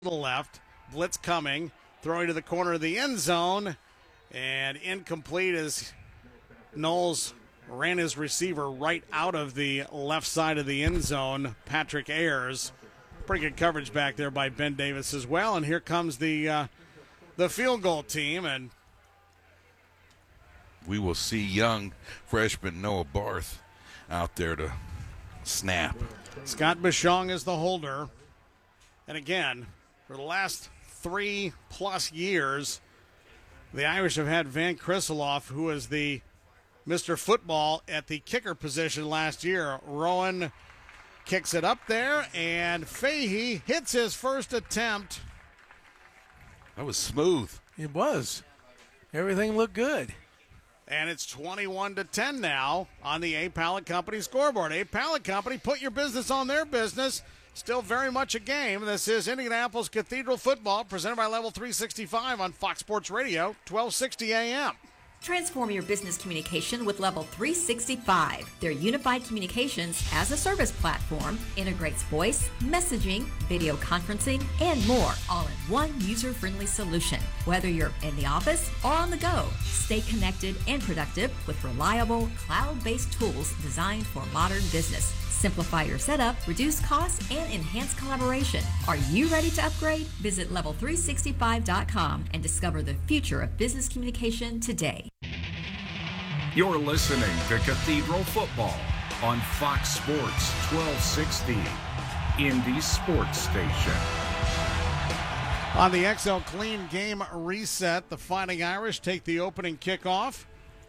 the left. Blitz coming. Throwing to the corner of the end zone. And incomplete as Knowles ran his receiver right out of the left side of the end zone. Patrick Ayers. Pretty good coverage back there by Ben Davis as well. And here comes the field goal team. And we will see young freshman Noah Barth out there to snap. Scott Bichong is the holder. And again, for the last 3+ years, the Irish have had Van Krisseloff, who was the Mr. Football at the kicker position last year. Rowan kicks it up there, and Fahey hits his first attempt. That was smooth. It was. Everything looked good. And it's 21-10 now on the A Pallet Company scoreboard. A Pallet Company, put your business on their business. Still very much a game. This is Indianapolis Cathedral Football, presented by Level 365 on Fox Sports Radio, 1260 a.m. Transform your business communication with Level 365. Their unified communications as a service platform integrates voice, messaging, video conferencing, and more, all in one user-friendly solution. Whether you're in the office or on the go, stay connected and productive with reliable, cloud-based tools designed for modern business. Simplify your setup, reduce costs, and enhance collaboration. Are you ready to upgrade? Visit level365.com and discover the future of business communication today. You're listening to Cathedral Football on Fox Sports 1260, Indy Sports Station. On the XL Clean game reset, the Fighting Irish take the opening kickoff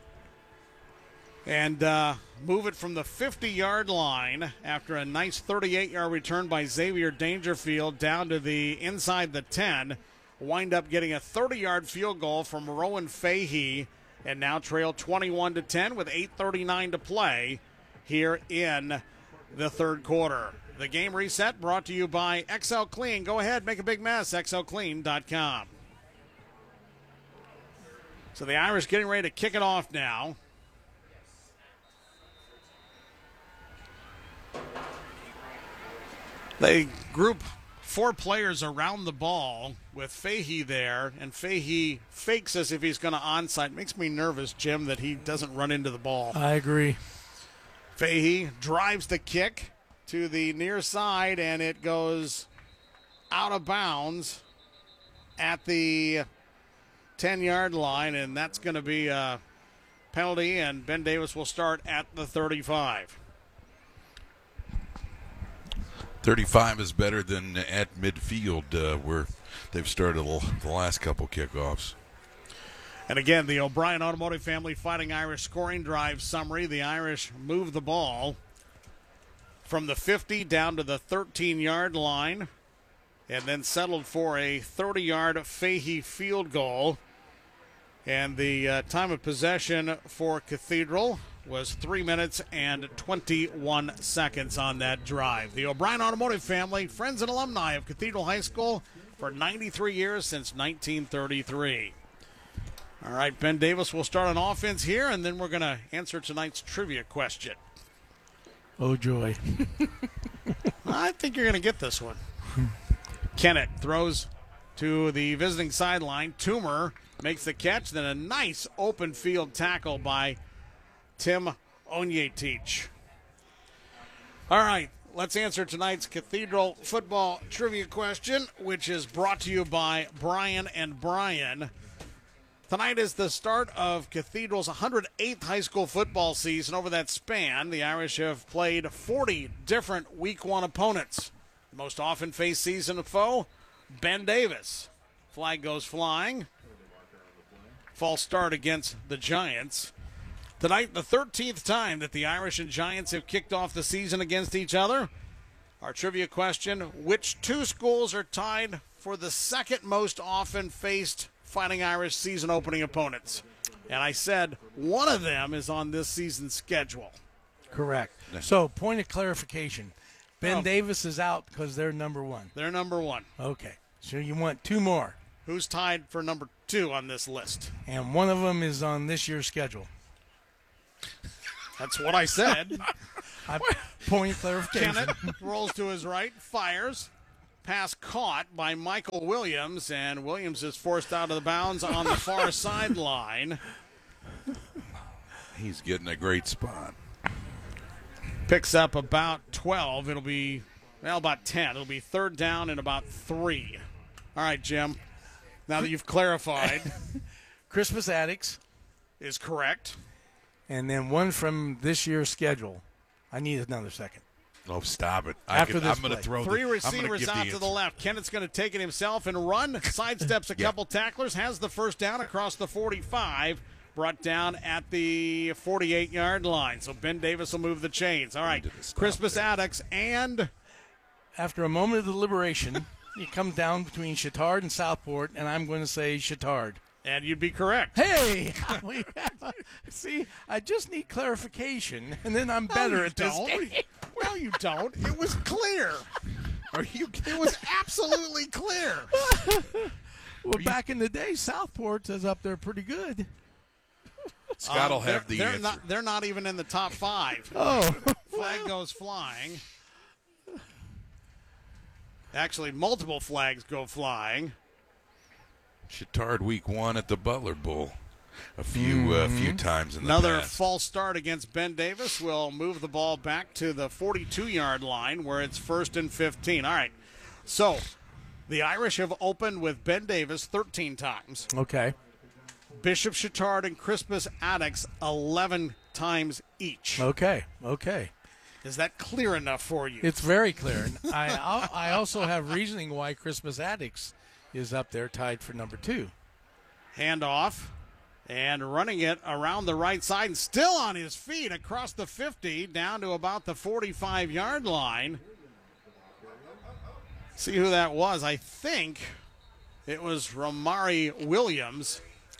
and move it from the 50-yard line after a nice 38-yard return by Xavier Dangerfield down to the inside the 10. Wind up getting a 30-yard field goal from Rowan Fahey, and now trail 21-10 with 8:39 to play here in the third quarter. The game reset brought to you by XL Clean. Go ahead, make a big mess, xlclean.com. So the Irish getting ready to kick it off now. They group 4 players around the ball with Fahey there, and Fahey fakes as if he's going to onside. Makes me nervous, Jim, that he doesn't run into the ball. I agree. Fahey drives the kick to the near side, and it goes out of bounds at the 10-yard line, and that's going to be a penalty, and Ben Davis will start at the 35. 35 is better than at midfield where they've started the last couple kickoffs. And again, the O'Brien Automotive Family Fighting Irish scoring drive summary. The Irish move the ball from the 50 down to the 13-yard line and then settled for a 30-yard Fahey field goal. And the time of possession for Cathedral was 3 minutes and 21 seconds on that drive. The O'Brien Automotive Family, friends and alumni of Cathedral High School for 93 years since 1933. All right, Ben Davis will start on offense here, and then we're going to answer tonight's trivia question. Oh, joy. I think you're going to get this one. Kennett throws to the visiting sideline. Toomer makes the catch, then a nice open field tackle by Tim Onyetich. All right, let's answer tonight's Cathedral football trivia question, which is brought to you by Brian and Brian. Tonight is the start of Cathedral's 108th high school football season. Over that span, the Irish have played 40 different Week 1 opponents. The most often faced season foe, Ben Davis. Flag goes flying. False start against the Giants. Tonight, the 13th time that the Irish and Giants have kicked off the season against each other. Our trivia question, which 2 schools are tied for the second most often faced Fighting Irish season opening opponents? And I said one of them is on this season's schedule. Correct. So, point of clarification. Ben Davis is out because they're number 1. They're number 1. Okay. So you want 2 more. Who's tied for number 2 on this list? And one of them is on this year's schedule. That's what I said. Point of clarification. Kennett rolls to his right, fires. pass caught by Michael Williams, and Williams is forced out of the bounds on the far sideline. He's getting a great spot. Picks up about 12. It'll be, about 10. It'll be third down and about 3. All right, Jim. Now that you've clarified. Crispus Attucks. Is correct. And then one from this year's schedule. I need another second. Oh, stop it. After this I'm going to play. throw 3 receivers out to the left. Kennett's going to take it himself and run. Sidesteps a couple tacklers. Has the first down across the 45. Brought down at the 48-yard line. So Ben Davis will move the chains. All right. Crispus Attucks and... After a moment of deliberation, you come down between Chittard and Southport, and I'm going to say Chittard. And you'd be correct. Hey! See, I just need clarification, and then I'm better at this game. No, you don't. It was clear. It was absolutely clear. Well, back in the day, Southport is up there pretty good. Scott will have the answer. They're not even in the top 5. Oh. Flag goes flying. Actually, multiple flags go flying. Chittard week 1 at the Butler Bowl. A few times in the Another past. false start against Ben Davis will move the ball back to the 42-yard line where it's 1st and 15. All right. So the Irish have opened with Ben Davis 13 times. Okay. Bishop Chittard and Crispus Attucks 11 times each. Okay. Is that clear enough for you? It's very clear. I also have reasoning why Crispus Attucks is up there tied for number 2. Handoff and running it around the right side and still on his feet across the 50 down to about the 45-yard line. See who that was. I think it was Romari Williams.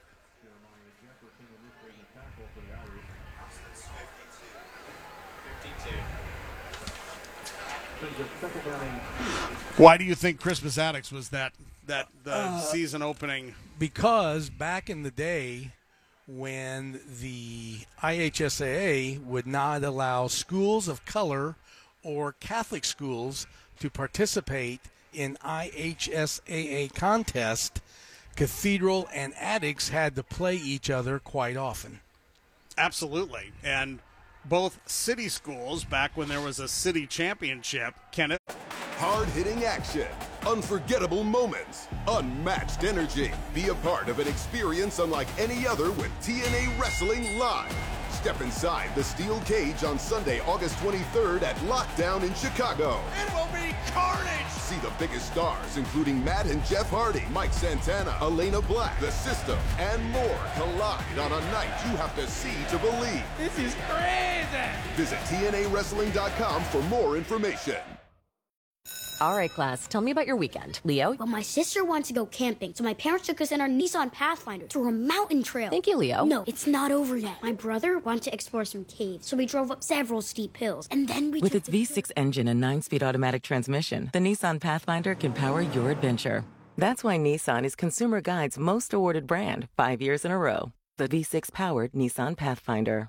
Why do you think Crispus Attucks was that season opening? Because back in the day when the IHSAA would not allow schools of color or Catholic schools to participate in IHSAA contests, Cathedral and Attucks had to play each other quite often. Absolutely. And both city schools, back when there was a city championship, Kenneth. Hard-hitting action, unforgettable moments, unmatched energy. Be a part of an experience unlike any other with TNA Wrestling Live. Step inside the steel cage on Sunday, August 23rd at Lockdown in Chicago. It will be carnage! See the biggest stars, including Matt and Jeff Hardy, Mike Santana, Elena Black, The System, and more collide on a night you have to see to believe. This is crazy! Visit TNAWrestling.com for more information. All right, class, tell me about your weekend. Leo? Well, my sister wants to go camping, so my parents took us in our Nissan Pathfinder through a mountain trail. Thank you, Leo. No, it's not over yet. My brother wanted to explore some caves, so we drove up several steep hills, and then we With its V6 engine and 9-speed automatic transmission, the Nissan Pathfinder can power your adventure. That's why Nissan is Consumer Guide's most awarded brand 5 years in a row. The V6-powered Nissan Pathfinder.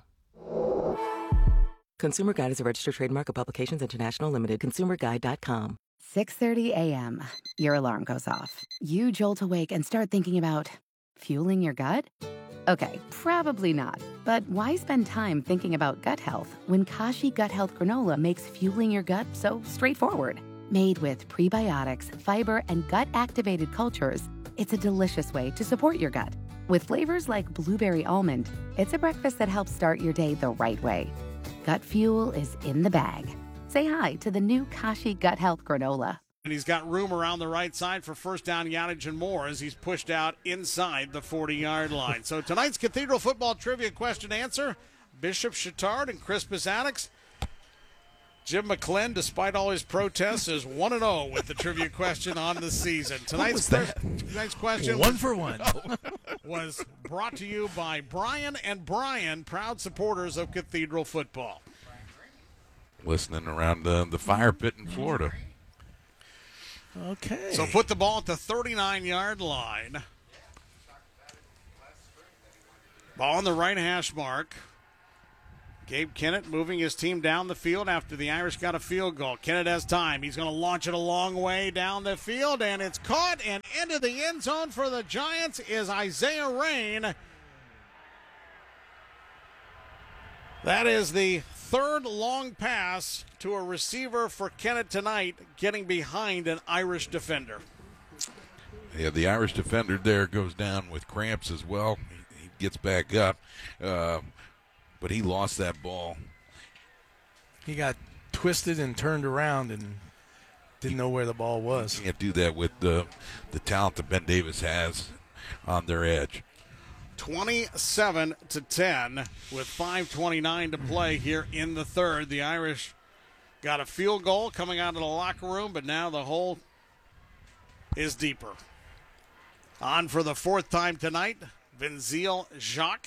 Consumer Guide is a registered trademark of Publications International Limited. ConsumerGuide.com. 6:30 a.m. Your alarm goes off. You jolt awake and start thinking about fueling your gut? Okay, probably not. But why spend time thinking about gut health when Kashi Gut Health Granola makes fueling your gut so straightforward? Made with prebiotics, fiber, and gut-activated cultures, it's a delicious way to support your gut. With flavors like blueberry almond, it's a breakfast that helps start your day the right way. Gut fuel is in the bag. Say hi to the new Kashi Gut Health Granola. And he's got room around the right side for first down yardage and more as he's pushed out inside the 40-yard line. So tonight's Cathedral football trivia question answer, Bishop Chittard and Crispus Attucks. Jim McClellan, despite all his protests, is 1-0 with the trivia question on the season. Tonight's question One for one. was brought to you by Brian and Brian, proud supporters of Cathedral football. Listening around the fire pit in Florida. Okay. So put the ball at the 39-yard line. Ball on the right hash mark. Gabe Kennett moving his team down the field after the Irish got a field goal. Kennett has time. He's going to launch it a long way down the field, and it's caught, and into the end zone for the Giants is Isaiah Rain. That is the third long pass to a receiver for Kennett tonight, getting behind an Irish defender. Yeah, the Irish defender there goes down with cramps as well. He gets back up, but he lost that ball. He got twisted and turned around and didn't know where the ball was. You can't do that with the talent that Ben Davis has on their edge. 27-10 with 5:29 to play here in the third. The Irish got a field goal coming out of the locker room, but now the hole is deeper. On for the fourth time tonight, Vinzil Jacques.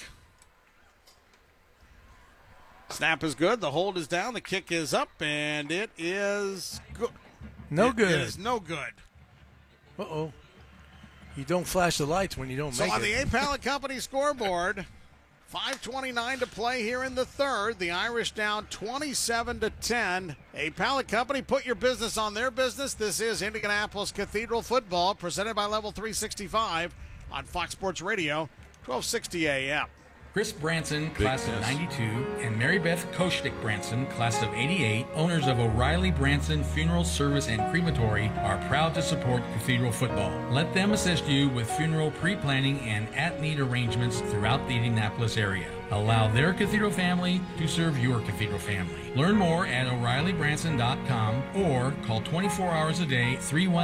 Snap is good. The hold is down. The kick is up, and it is good. No good. It is no good. Uh-oh. You don't flash the lights when you don't make it. So on the A Pallet Company scoreboard, 5:29 to play here in the third. The Irish down 27-10. A Pallet Company, put your business on their business. This is Indianapolis Cathedral Football, presented by Level 365 on Fox Sports Radio, 1260 AM. Chris Branson, class of 92, and Mary Beth Koschnick Branson, class of 88, owners of O'Reilly Branson Funeral Service and Crematory, are proud to support Cathedral football. Let them assist you with funeral pre-planning and at-need arrangements throughout the Indianapolis area. Allow their Cathedral family to serve your Cathedral family. Learn more at O'ReillyBranson.com or call 24 hours a day,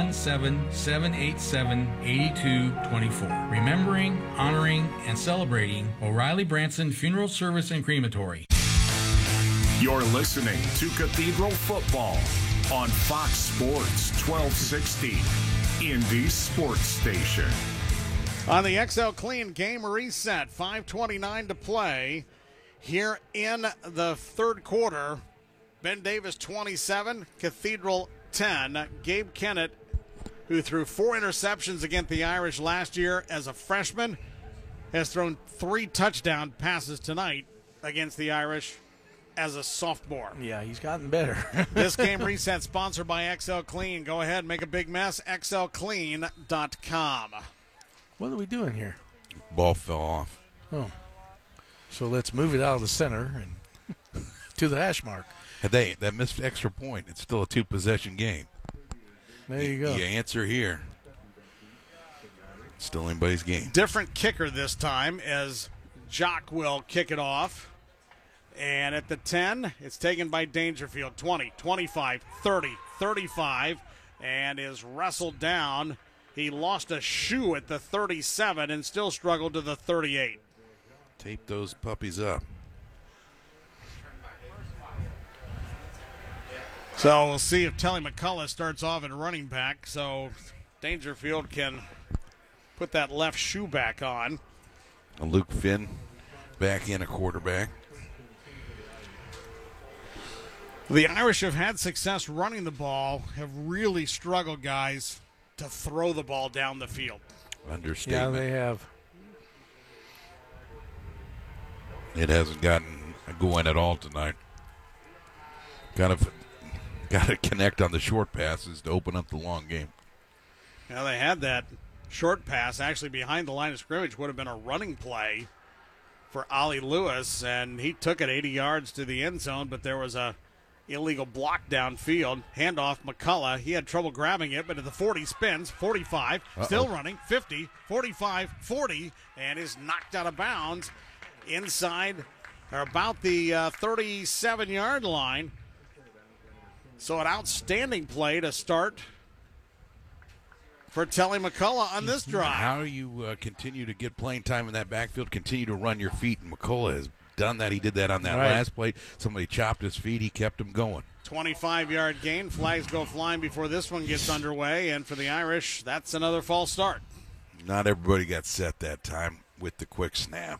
317-787-8224. Remembering, honoring, and celebrating O'Reilly Branson Funeral Service and Crematory. You're listening to Cathedral Football on Fox Sports 1260, Indy's sports station. On the XL Clean game reset, 5:29 to play here in the third quarter. Ben Davis 27, Cathedral 10. Gabe Kennett, who threw 4 interceptions against the Irish last year as a freshman, has thrown 3 touchdown passes tonight against the Irish as a sophomore. Yeah, he's gotten better. This game reset sponsored by XL Clean. Go ahead, make a big mess. XLClean.com. What are we doing here? Ball fell off. Oh. So let's move it out of the center and to the hash mark. That missed extra point. It's still a 2-possession game. There you go. You answer here. It's still anybody's game. Different kicker this time as Jock will kick it off. And at the 10, it's taken by Dangerfield. 20, 25, 30, 35, and is wrestled down. He lost a shoe at the 37 and still struggled to the 38. Tape those puppies up. So we'll see if Telly McCullough starts off at running back so Dangerfield can put that left shoe back on. Luke Finn back in a quarterback. The Irish have had success running the ball, have really struggled, guys, to throw the ball down the field. Understatement. Yeah, they have. It hasn't gotten going at all tonight. Got to connect on the short passes to open up the long game. Now they had that short pass actually behind the line of scrimmage, would have been a running play for Ollie Lewis, and he took it 80 yards to the end zone, but there was a illegal block downfield. Handoff, McCullough. He had trouble grabbing it, but at the 40 spins, 45, still running, 50, 45, 40, and is knocked out of bounds inside or about the 37-yard line. So an outstanding play to start for Telly McCullough on this drive. How do you continue to get playing time in that backfield, continue to run your feet? And McCullough has done that. He did that on that last play. Somebody chopped his feet. He kept him going. 25-yard gain. Flags go flying before this one gets underway. And for the Irish, that's another false start. Not everybody got set that time with the quick snap.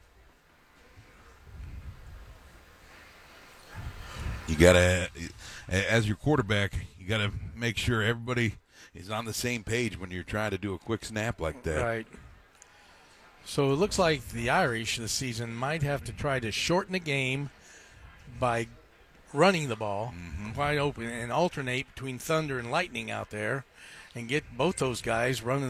You got to, as your quarterback, you got to make sure everybody is on the same page when you're trying to do a quick snap like that. Right. So it looks like the Irish this season might have to try to shorten the game by running the ball wide open and alternate between Thunder and Lightning out there and get both those guys running